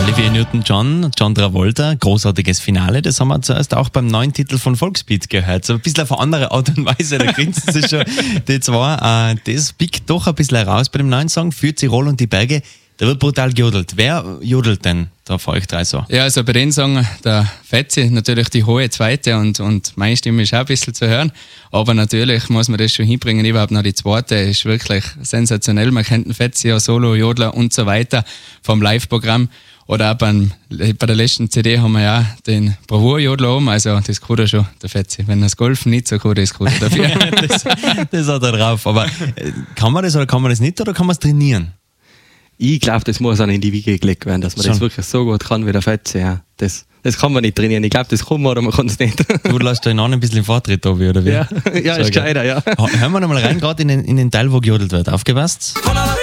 Olivia Newton-John, John Travolta, großartiges Finale. Das haben wir zuerst auch beim neuen Titel von Volksbeat gehört. So ein bisschen auf eine andere Art und Weise, da grinsen sie schon. Die zwei, das pickt doch ein bisschen heraus bei dem neuen Song für Tirol und die Berge. Da wird brutal gejodelt. Wer jodelt denn da von euch drei so? Ja, also bei den Song, der Fetzi, natürlich die hohe zweite und meine Stimme ist auch ein bisschen zu hören. Aber natürlich muss man das schon hinbringen, überhaupt noch die zweite ist wirklich sensationell. Man kennt den Fetzi ja, Solo, Jodler und so weiter vom Live-Programm. Oder auch bei der letzten CD haben wir ja den Bravour-Jodler oben, also das kann er schon, der Fetzi. Wenn das Golfen nicht so kann, das kann er dafür. das hat er drauf. Aber kann man das oder kann man das nicht oder kann man es trainieren? Ich glaube, das muss auch in die Wiege gelegt werden, dass man das wirklich so gut kann wie der Fetzi. Ja. Das kann man nicht trainieren. Ich glaube, das kann man oder man kann es nicht. Du lässt deinen ein bisschen im Vortritt, Tobi, oder wie? Ja, ja ist gescheiter, ja. Hören wir nochmal rein, gerade in den Teil, wo gejodelt wird. Aufgepasst?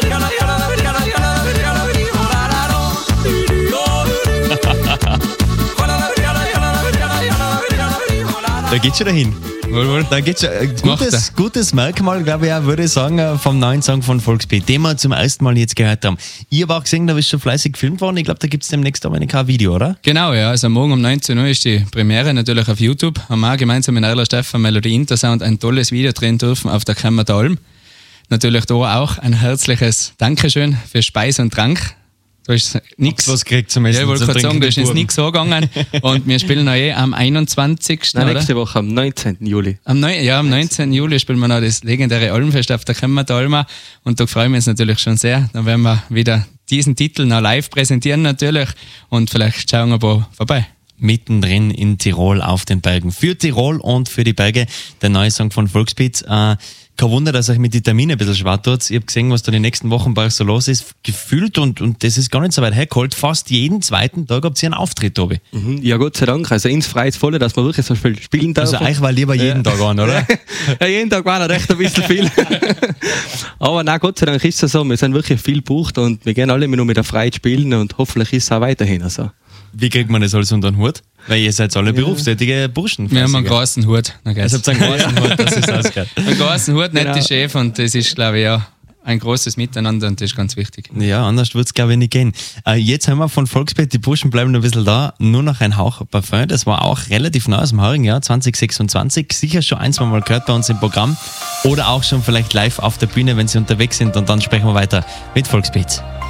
Da geht's schon dahin. Wohl. Da geht's schon. Gutes Merkmal, glaube ich, auch, würde ich sagen, vom neuen Song von Volksbeat, den wir zum ersten Mal jetzt gehört haben. Ich habe auch gesehen, da ist schon fleißig gefilmt worden. Ich glaube, da gibt es demnächst aber ein Video, oder? Genau, ja. Also morgen um 19 Uhr ist die Premiere natürlich auf YouTube. Haben wir auch gemeinsam mit Erla Stefan Melodie Intersound ein tolles Video drehen dürfen auf der Kämmer der Alm. Natürlich da auch ein herzliches Dankeschön für Speis und Trank. Da ist nichts. Was kriegt zum Essen? Ja, ich wollte gerade sagen, da ist jetzt nichts angegangen. Und wir spielen noch am 21. Nein, nächste Woche, am 19. Juli. Am 19. Juli spielen wir noch das legendäre Almfest auf der Kämmer der Alma. Und da freuen wir uns natürlich schon sehr. Dann werden wir wieder diesen Titel noch live präsentieren natürlich. Und vielleicht schauen wir ein paar vorbei. Mittendrin in Tirol auf den Bergen. Für Tirol und für die Berge der neue Song von Volksbeat. Kein Wunder, dass euch mit den Terminen ein bisschen schwer tut. Ich habe gesehen, was da die nächsten Wochen bei euch so los ist. Gefühlt, und das ist gar nicht so weit hergeholt, fast jeden zweiten Tag habt ihr einen Auftritt, Tobi. Ja, Gott sei Dank. Also ins Freiheitsvolle, dass man wirklich so viel spielen darf. Also euch war lieber jeden Tag an, oder? Ja, jeden Tag war noch recht ein bisschen viel. Aber nein, Gott sei Dank ist es so. Wir sind wirklich viel gebucht und wir gehen alle nur mit der Freiheit spielen und hoffentlich ist es auch weiterhin so. Wie kriegt man das alles unter den Hut? Weil ihr seid alle berufstätige Burschen. Wir haben einen großen Hut. Also habt ihr einen großen Hut, das ist ausgeht. Einen großen Hut, nicht die Chef, und das ist, glaube ich, ja ein großes Miteinander und das ist ganz wichtig. Ja, anders wird es, glaube ich, nicht gehen. Jetzt haben wir von Volksbeat, die Burschen bleiben noch ein bisschen da, nur noch ein Hauch Parfum. Das war auch relativ neu aus dem heurigen Jahr, 2026. Sicher schon ein, zwei Mal gehört bei uns im Programm oder auch schon vielleicht live auf der Bühne, wenn sie unterwegs sind, und dann sprechen wir weiter mit Volksbeat.